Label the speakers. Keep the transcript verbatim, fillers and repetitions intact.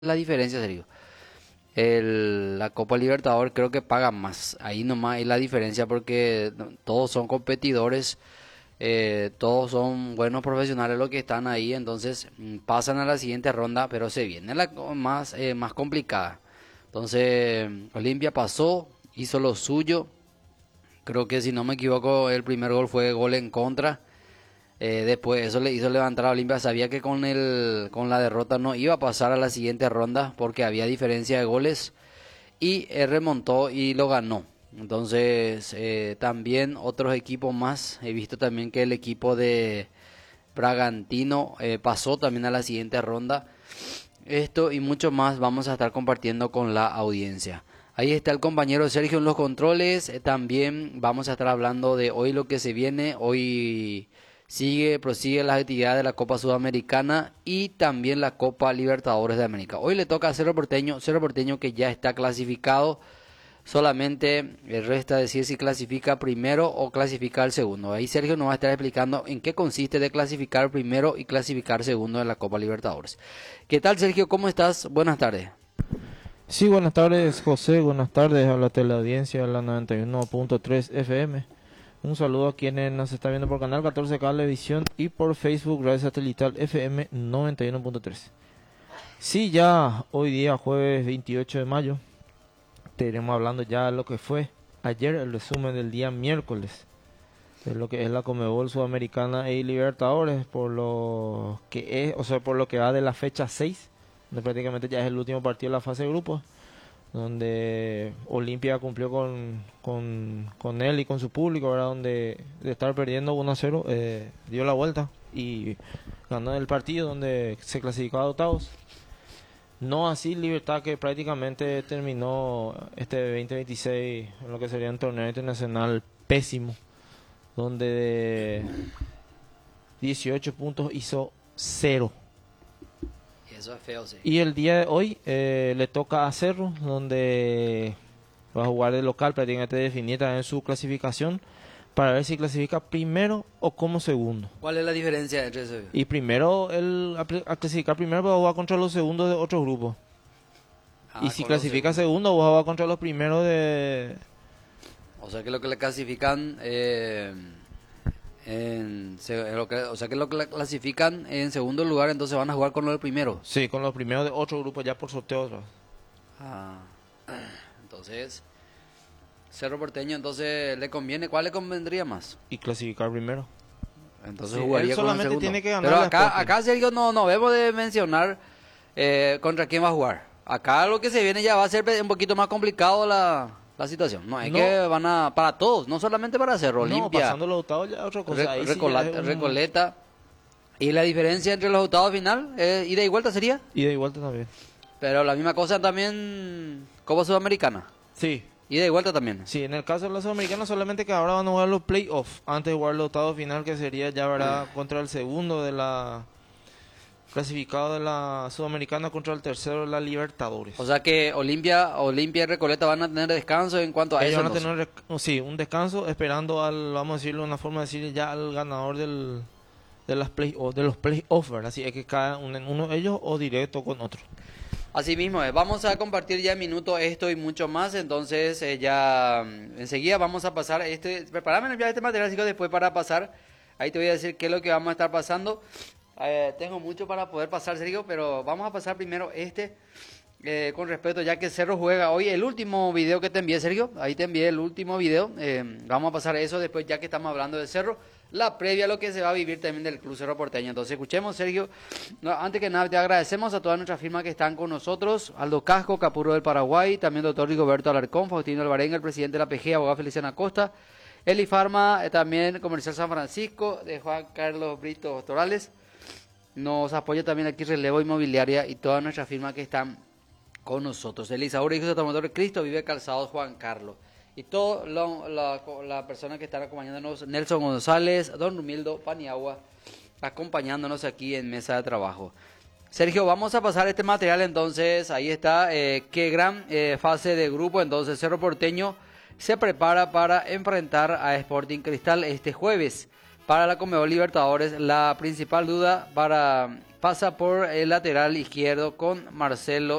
Speaker 1: la diferencia, Sergio. El, la Copa Libertadores creo que paga más. Ahí nomás hay la diferencia porque no- todos son competidores, eh, todos son buenos profesionales los que están ahí, entonces mm, pasan a la siguiente ronda, pero se viene la co- más, eh, más complicada. Entonces, Olimpia pasó, hizo lo suyo. Creo que si no me equivoco, el primer gol fue gol en contra. Eh, después eso le hizo levantar a Olimpia. Sabía que con el, con la derrota no iba a pasar a la siguiente ronda porque había diferencia de goles y eh, remontó y lo ganó. Entonces eh, también otros equipos más. He visto también que el equipo de Bragantino eh, pasó también a la siguiente ronda. Esto y mucho más vamos a estar compartiendo con la audiencia. Ahí está el compañero Sergio en los controles. Eh, también vamos a estar hablando de hoy lo que se viene. Hoy sigue, prosigue las actividades de la Copa Sudamericana y también la Copa Libertadores de América. Hoy le toca a Cerro Porteño, Cerro Porteño que ya está clasificado. Solamente eh, resta decir si clasifica primero o clasifica el segundo. Ahí Sergio nos va a estar explicando en qué consiste de clasificar primero y clasificar segundo en la Copa Libertadores. ¿Qué tal, Sergio? ¿Cómo estás? Buenas tardes.
Speaker 2: Sí, buenas tardes, José. Buenas tardes a la teleaudiencia, a la noventa y uno punto tres F M. Un saludo a quienes nos están viendo por Canal catorce Cablevisión y por Facebook, Radio Satelital F M noventa y uno punto tres. Sí, ya hoy día, jueves veintiocho de mayo, estaremos hablando ya de lo que fue ayer, el resumen del día miércoles, de lo que es la Conmebol Sudamericana y Libertadores, por lo que es, o sea, por lo que va de la fecha seis, donde prácticamente ya es el último partido de la fase de grupos, donde Olimpia cumplió con, con, con él y con su público, ¿verdad? Donde de estar perdiendo uno a cero, eh, dio la vuelta y ganó el partido donde se clasificó a octavos. No así Libertad, que prácticamente terminó este veinte veintiséis en lo que sería un torneo internacional pésimo, donde de dieciocho puntos hizo cero.
Speaker 1: Eso es feo, sí.
Speaker 2: Y el día de hoy eh, le toca a Cerro, donde va a jugar de local, prácticamente definir también su clasificación para ver si clasifica primero o como segundo.
Speaker 1: ¿Cuál es la diferencia entre eso?
Speaker 2: Y primero, el, a, pl- a clasificar primero va a jugar contra los segundos de otros grupos.
Speaker 1: Ah,
Speaker 2: Y si
Speaker 1: con los
Speaker 2: clasifica
Speaker 1: segundos.
Speaker 2: segundo, va a jugar contra los primeros de...
Speaker 1: O sea que lo que le clasifican eh, en, se- lo que- o sea que lo que le clasifican en segundo lugar, entonces van a jugar con lo del primero.
Speaker 2: Sí, con los primeros de otro grupo ya por sorteo. ¿Sabes?
Speaker 1: Ah, entonces Cerro Porteño, entonces le conviene, ¿cuál le convendría más?
Speaker 2: Y clasificar primero.
Speaker 1: Entonces
Speaker 2: Sí,
Speaker 1: jugaría
Speaker 2: él
Speaker 1: con el
Speaker 2: solamente
Speaker 1: segundo.
Speaker 2: tiene que ganar
Speaker 1: Pero
Speaker 2: la
Speaker 1: acá,
Speaker 2: Sporting.
Speaker 1: acá Sergio no, no debemos de mencionar eh, contra quién va a jugar. Acá lo que se viene ya va a ser un poquito más complicado la, la situación. No, es
Speaker 2: No.
Speaker 1: que van a, para todos, no solamente para Cerro,
Speaker 2: No,
Speaker 1: Olimpia,
Speaker 2: pasando los octavos ya otra cosa.
Speaker 1: Re-
Speaker 2: Ahí sí ya
Speaker 1: Recola-
Speaker 2: es un-
Speaker 1: Recoleta. Y la diferencia entre los octavos final, eh, ida y vuelta sería,
Speaker 2: Ida y vuelta también.
Speaker 1: pero la misma cosa también Copa Sudamericana.
Speaker 2: Sí,
Speaker 1: Ida y vuelta también.
Speaker 2: sí, en el caso de los americanos solamente que ahora van a jugar los playoffs antes de jugar los octavos final, que sería ya, ¿verdad? Contra el segundo de la clasificado de la Sudamericana contra el tercero de la Libertadores.
Speaker 1: O sea que Olimpia, Olimpia y Recoleta van a tener descanso en cuanto a
Speaker 2: Ellos
Speaker 1: eso.
Speaker 2: van a
Speaker 1: Entonces.
Speaker 2: tener rec- sí, un descanso esperando al, vamos a decirlo, una forma de decir ya al ganador del de las play o de los playoffs, ¿verdad? Así es que cada uno, uno de ellos o directo con otro.
Speaker 1: Así mismo es. Vamos a compartir ya en minutos esto y mucho más. Entonces eh, ya mm, enseguida vamos a pasar este. Prepárame ya este material, chicos, después para pasar. Ahí te voy a decir qué es lo que vamos a estar pasando. Eh, tengo mucho para poder pasar, Sergio, pero vamos a pasar primero este. Eh, con respeto, ya que Cerro juega hoy el último video que te envié, Sergio. Ahí te envié el último video. Eh, vamos a pasar eso después, ya que estamos hablando de Cerro. La previa a lo que se va a vivir también del Club Cerro Porteño. Entonces, escuchemos, Sergio. No, antes que nada, te agradecemos a todas nuestras firmas que están con nosotros. Aldo Casco, Capurro del Paraguay. También doctor Rigoberto Alarcón, Faustino Alvarenga, el presidente de la P G, abogado Feliciano Acosta. Eli Farma, eh, también Comercial San Francisco, de Juan Carlos Brito Torales. Nos apoya también aquí Relevo Inmobiliaria y todas nuestras firmas que están con nosotros. Elisaura, hijos de Tomador de Cristo, Vive Calzados, Juan Carlos. Y todas las la personas que están acompañándonos, Nelson González, Don Rumildo Paniagua, acompañándonos aquí en Mesa de Trabajo. Sergio, vamos a pasar este material entonces, ahí está, eh, qué gran eh, fase de grupo, entonces Cerro Porteño se prepara para enfrentar a Sporting Cristal este jueves. Para la Conmebol Libertadores, la principal duda para pasa por el lateral izquierdo con Marcelo